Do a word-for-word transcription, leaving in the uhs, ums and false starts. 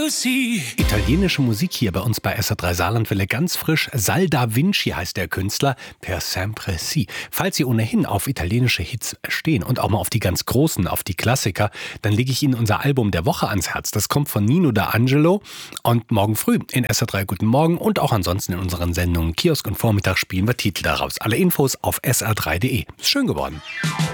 così. Italienische Musik hier bei uns bei S R drei Saarlandwelle ganz frisch. Sal da Vinci heißt der Künstler, per sempre si. Falls Sie ohnehin auf italienische Hits stehen und auch mal auf die ganz großen, auf die Klassiker, dann lege ich Ihnen unser Album der Woche ans Herz. Das kommt von Nino D'Angelo und morgen früh in S R drei Guten Morgen und auch ansonsten in unseren Sendungen Kiosk und Vormittag spielen wir Titel daraus. Alle Infos auf s r drei punkt d e. Ist schön geworden.